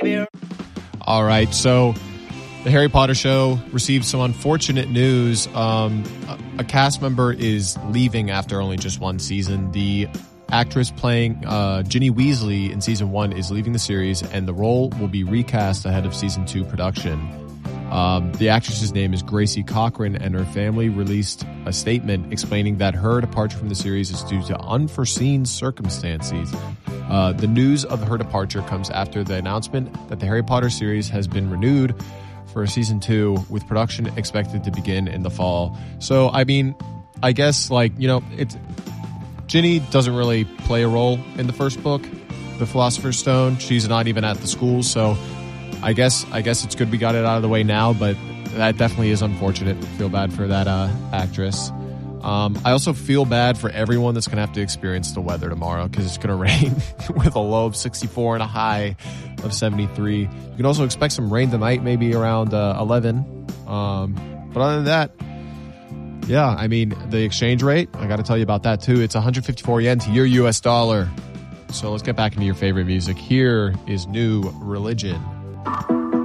baby. All right, so the Harry Potter show received some unfortunate news. A cast member is leaving after only just one season. The actress playing Ginny Weasley in season 1 is leaving the series, and the role will be recast ahead of season 2 production. The actress's name is Gracie Cochran, and her family released a statement explaining that her departure from the series is due to unforeseen circumstances. The news of her departure comes after the announcement that the Harry Potter series has been renewed for season 2, with production expected to begin in the fall. So, I mean, I guess, Ginny doesn't really play a role in the first book, The Philosopher's Stone. She's not even at the school, so I guess it's good we got it out of the way now, but that definitely is unfortunate. Feel bad for that actress. I also feel bad for everyone that's going to have to experience the weather tomorrow, because it's going to rain with a low of 64 and a high of 73. You can also expect some rain tonight, maybe around 11. But other than that, yeah, I mean, the exchange rate, I got to tell you about that too. It's 154 yen to your US dollar. So let's get back into your favorite music. Here is New Religion.